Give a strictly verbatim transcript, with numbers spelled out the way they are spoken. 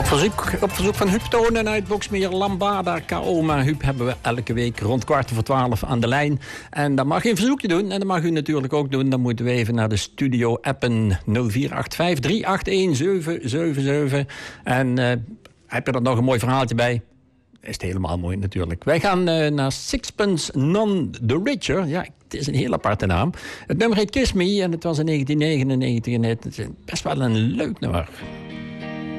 Op verzoek, op verzoek van Huub Tonen uit Boksmeer, Lambada, K O. Maar Huub hebben we elke week rond kwart voor twaalf aan de lijn. En dan mag je een verzoekje doen. En dat mag u natuurlijk ook doen. Dan moeten we even naar de studio appen nul vier acht vijf drie acht een zeven zeven zeven. En uh, heb je er nog een mooi verhaaltje bij? Is het helemaal mooi natuurlijk. Wij gaan uh, naar Sixpence None the Richer. Ja, het is een heel aparte naam. Het nummer heet Kiss Me en het was in negentien negenennegentig. En het is best wel een leuk nummer.